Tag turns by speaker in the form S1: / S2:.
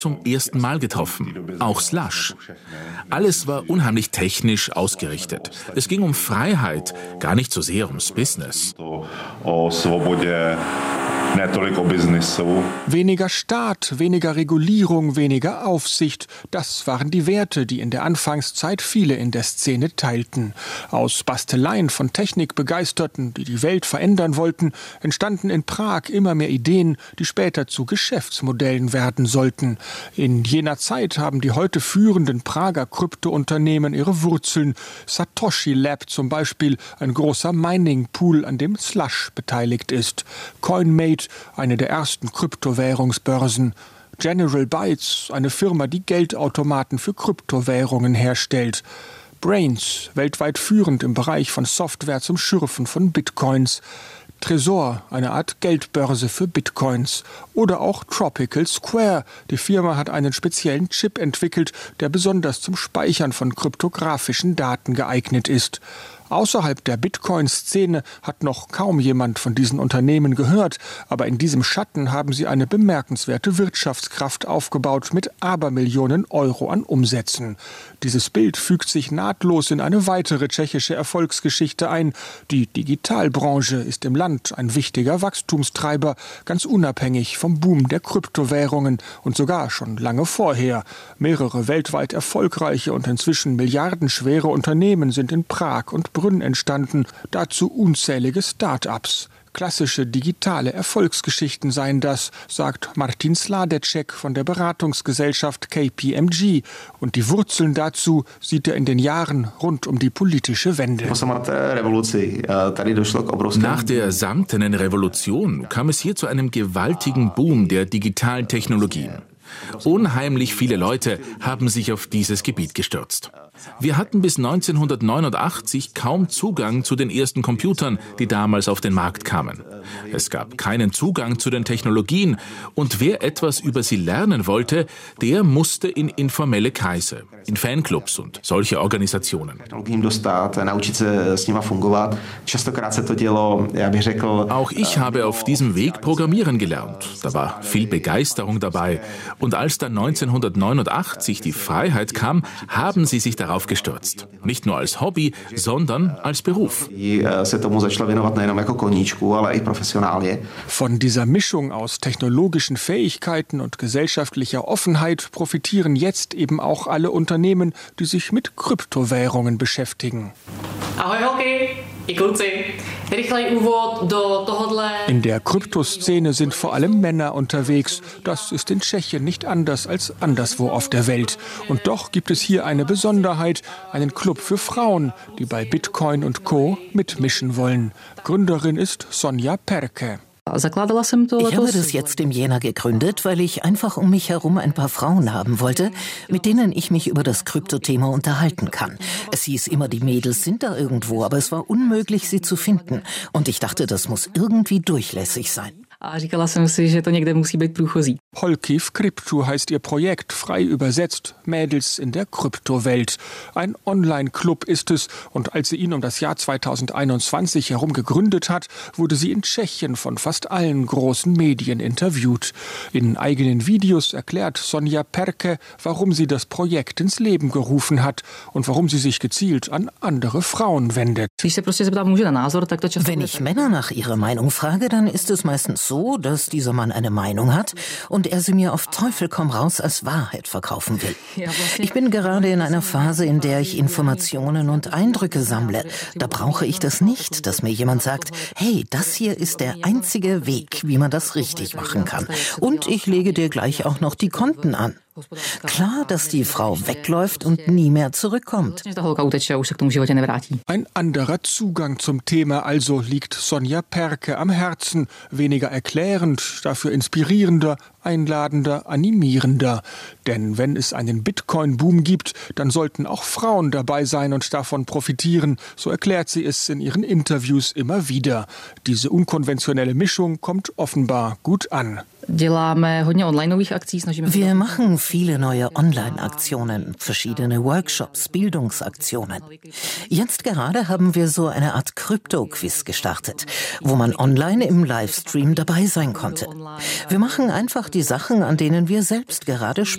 S1: zum ersten Mal getroffen, auch Slush. Alles war unheimlich technisch ausgerichtet. Es ging um Freiheit, gar nicht so sehr ums Business.
S2: Weniger Staat, weniger Regulierung, weniger Aufsicht, das waren die Werte, die in der Anfangszeit viele in der Szene teilten. Aus Basteleien von Technikbegeisterten, die die Welt verändern wollten, entstanden in Prag immer mehr Ideen, die später zu Geschäftsmodellen werden sollten. In jener Zeit haben die heute führenden Prager Kryptounternehmen ihre Wurzeln. Satoshi Lab zum Beispiel, ein großer Mining-Pool, an dem Slush beteiligt ist. CoinMate, eine der ersten Kryptowährungsbörsen. General Bytes, eine Firma, die Geldautomaten für Kryptowährungen herstellt. Brains, weltweit führend im Bereich von Software zum Schürfen von Bitcoins. Trezor, eine Art Geldbörse für Bitcoins. Oder auch Tropical Square. Die Firma hat einen speziellen Chip entwickelt, der besonders zum Speichern von kryptografischen Daten geeignet ist. Außerhalb der Bitcoin-Szene hat noch kaum jemand von diesen Unternehmen gehört, aber in diesem Schatten haben sie eine bemerkenswerte Wirtschaftskraft aufgebaut mit Abermillionen Euro an Umsätzen. Dieses Bild fügt sich nahtlos in eine weitere tschechische Erfolgsgeschichte ein. Die Digitalbranche ist im Land ein wichtiger Wachstumstreiber, ganz unabhängig vom Boom der Kryptowährungen und sogar schon lange vorher. Mehrere weltweit erfolgreiche und inzwischen milliardenschwere Unternehmen sind in Prag und Brünn entstanden, dazu unzählige Start-ups. Klassische digitale Erfolgsgeschichten seien das, sagt Martin Sladecek von der Beratungsgesellschaft KPMG. Und die Wurzeln dazu sieht er in den Jahren rund um die politische Wende.
S1: Nach der Samtenen Revolution kam es hier zu einem gewaltigen Boom der digitalen Technologien. Unheimlich viele Leute haben sich auf dieses Gebiet gestürzt. Wir hatten bis 1989 kaum Zugang zu den ersten Computern, die damals auf den Markt kamen. Es gab keinen Zugang zu den Technologien und wer etwas über sie lernen wollte, der musste in informelle Kreise, in Fanclubs und solche Organisationen. Auch ich habe auf diesem Weg Programmieren gelernt. Da war viel Begeisterung dabei. Und als dann 1989 die Freiheit kam, haben sie sich darauf gestürzt. Nicht nur als Hobby, sondern als Beruf.
S2: Von dieser Mischung aus technologischen Fähigkeiten und gesellschaftlicher Offenheit profitieren jetzt eben auch alle Unternehmen, die sich mit Kryptowährungen beschäftigen.
S3: Ahoj holky, i kluci. Rychlej úvod do tohodle.
S2: In der Kryptoszene sind vor allem Männer unterwegs. Das ist in Tschechien nicht anders als anderswo auf der Welt. Und doch gibt es hier eine Besonderheit, einen Club für Frauen, die bei Bitcoin und Co. mitmischen wollen. Gründerin ist Sonja Perke.
S4: Ich habe das jetzt im Jänner gegründet, weil ich einfach um mich herum ein paar Frauen haben wollte, mit denen ich mich über das Kryptothema unterhalten kann. Es hieß immer, die Mädels sind da irgendwo, aber es war unmöglich, sie zu finden. Und ich dachte, das muss irgendwie durchlässig sein.
S2: Holkiv Krypto heißt ihr Projekt, frei übersetzt Mädels in der Kryptowelt. Ein Online-Club ist es und als sie ihn um das Jahr 2021 herum gegründet hat, wurde sie in Tschechien von fast allen großen Medien interviewt. In eigenen Videos erklärt Sonja Perke, warum sie das Projekt ins Leben gerufen hat und warum sie sich gezielt an andere Frauen wendet.
S4: Wenn ich Männer nach ihrer Meinung frage, dann ist es meistens so, dass dieser Mann eine Meinung hat und er sie mir auf Teufel komm raus als Wahrheit verkaufen will. Ich bin gerade in einer Phase, in der ich Informationen und Eindrücke sammle. Da brauche ich das nicht, dass mir jemand sagt, hey, das hier ist der einzige Weg, wie man das richtig machen kann. Und ich lege dir gleich auch noch die Konten an. Klar, dass die Frau wegläuft und nie mehr zurückkommt.
S2: Ein anderer Zugang zum Thema also liegt Sonja Perke am Herzen. Weniger erklärend, dafür inspirierender, einladender, animierender. Denn wenn es einen Bitcoin-Boom gibt, dann sollten auch Frauen dabei sein und davon profitieren. So erklärt sie es in ihren Interviews immer wieder. Diese unkonventionelle Mischung kommt offenbar gut an.
S4: Wir machen viele neue Online-Aktionen, verschiedene Workshops, Bildungsaktionen. Jetzt gerade haben wir so eine Art Krypto-Quiz gestartet, wo man online im Livestream dabei sein konnte. Wir machen einfach die Sachen, an denen wir selbst gerade